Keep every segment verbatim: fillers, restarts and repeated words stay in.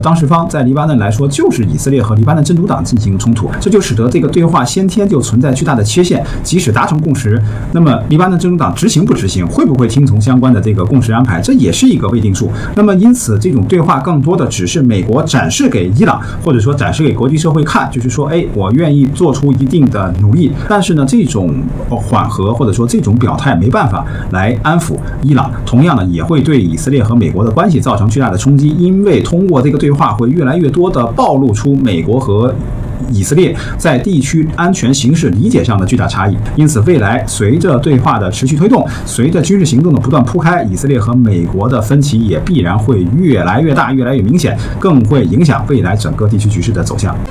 当事方在黎巴嫩来说，就是以色列和黎巴嫩真主党进行冲突，这就使得这个对话先天就存在巨大的缺陷。即使达成共识，那么黎巴嫩真主党执行不执行，会不会听从相关的这个共识安排，这也是一个未定数。那么因此，这种对话更多的只是美国展示给伊朗，或者说展示给国际社会看，就是说，哎，我愿意做出一定的努力。但是呢，这种缓和或者说这种表态没办法来安抚伊朗，同样呢，也会对以色列和美国的关系造成巨大的冲击，因为通过这个对话会越来越多的暴露出美国和以色列在地区安全形势理解上的巨大差异。因此，未来随着对话的持续推动，随着军事行动的不断铺开，以色列和美国的分歧也必然会越来越大，越来越明显，更会影响未来整个地区局势的走向。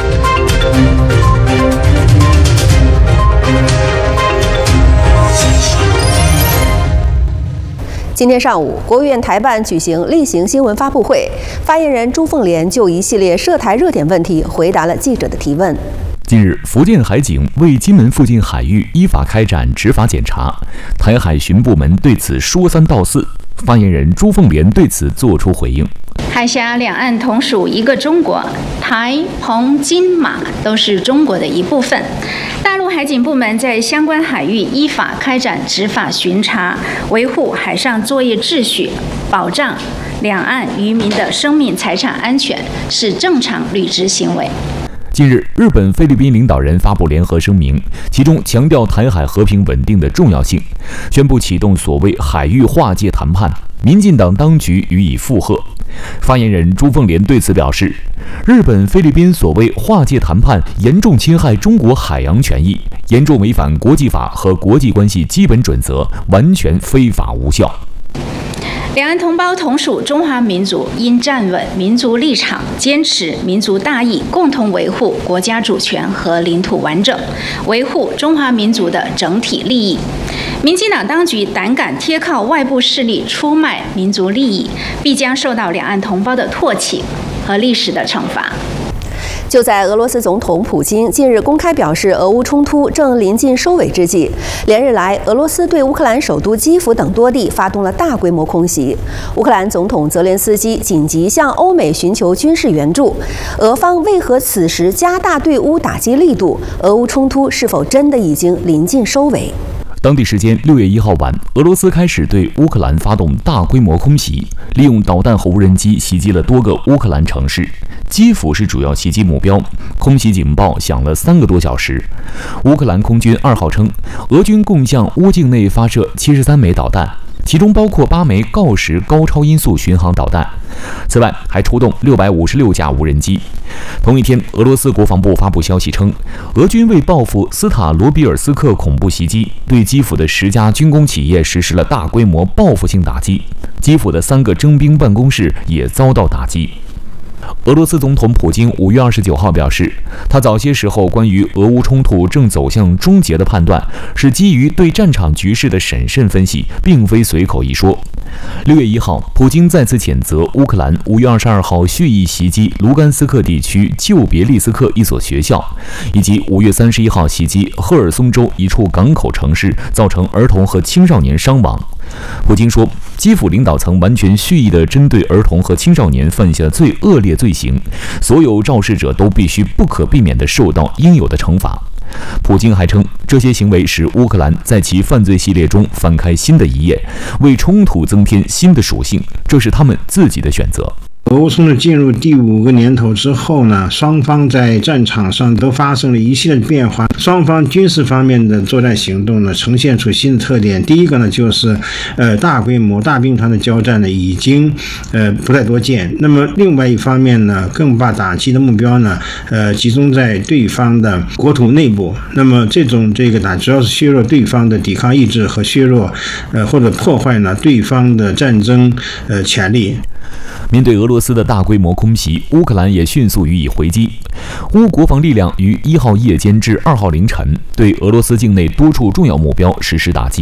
今天上午，国务院台办举行例行新闻发布会，发言人朱凤莲就一系列涉台热点问题回答了记者的提问。 近日，福建海警为金门附近海域依法开展执法检查，台海巡部门对此说三道四。发言人朱凤莲对此作出回应： 海峡两岸同属一个中国，台、澎、金、马都是中国的一部分。大陆海警部门在相关海域依法开展执法巡查，维护海上作业秩序，保障两岸渔民的生命财产安全，是正常履职行为。 近日，日本、菲律宾领导人发布联合声明，其中强调台海和平稳定的重要性，宣布启动所谓海域划界谈判。民进党当局予以附和。发言人朱凤莲对此表示，日本、菲律宾所谓划界谈判严重侵害中国海洋权益，严重违反国际法和国际关系基本准则，完全非法无效。 两岸同胞同属中华民族，应站稳民族立场，坚持民族大义，共同维护国家主权和领土完整，维护中华民族的整体利益。民进党当局胆敢贴靠外部势力出卖民族利益，必将受到两岸同胞的唾弃和历史的惩罚。 就在俄罗斯总统普京近日公开表示俄乌冲突正临近收尾之际，连日来，俄罗斯对乌克兰首都基辅等多地发动了大规模空袭。乌克兰总统泽连斯基紧急向欧美寻求军事援助，俄方为何此时加大对乌打击力度？俄乌冲突是否真的已经临近收尾？ 当地时间六月一号晚，俄罗斯开始对乌克兰发动大规模空袭，利用导弹和无人机袭击了多个乌克兰城市。基辅是主要袭击目标，空袭警报响了三个多小时。乌克兰空军二号称，俄军共向乌境内发射七十三枚导弹，其中包括八枚锆石高超音速巡航导弹。此外，还出动六百五十六架无人机。同一天，俄罗斯国防部发布消息称，俄军为报复斯塔罗比尔斯克恐怖袭击，对基辅的十家军工企业实施了大规模报复性打击，基辅的三个征兵办公室也遭到打击。俄罗斯总统普京五月二十九号表示，他早些时候关于俄乌冲突正走向终结的判断，是基于对战场局势的审慎分析，并非随口一说。六月一号，普京再次谴责乌克兰五月二十二号蓄意袭击卢甘斯克地区旧别利斯克一所学校，以及五月三十一号袭击赫尔松州一处港口城市，造成儿童和青少年伤亡。普京说，基辅领导层完全蓄意地针对儿童和青少年犯下最恶劣罪行，所有肇事者都必须不可避免地受到应有的惩罚。普京还称，这些行为使乌克兰在其犯罪系列中翻开新的一页，为冲突增添新的属性，这是他们自己的选择。 俄乌冲突进入第五个年头之后呢，双方在战场上都发生了一系列的变化。双方军事方面的作战行动呢，呈现出新的特点。第一个呢，就是呃大规模大兵团的交战呢，已经呃不太多见。那么另外一方面呢，更把打击的目标呢，呃集中在对方的国土内部。那么这种这个打主要是削弱对方的抵抗意志和削弱呃或者破坏呢对方的战争呃潜力。 面对俄罗斯的大规模空袭，乌克兰也迅速予以回击。乌国防力量于一号夜间至二号凌晨对俄罗斯境内多处重要目标实施打击。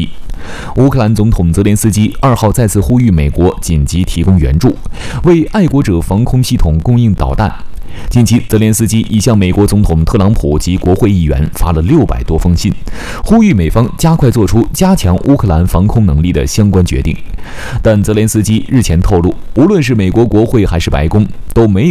乌克兰总统泽连斯基二号再次呼吁美国紧急提供援助，为爱国者防空系统供应导弹。近期，泽连斯基已向美国总统特朗普及国会议员发了六百多封信，呼吁美方加快做出加强乌克兰防空能力的相关决定。但泽连斯基日前透露，无论是美国国会还是白宫，都没有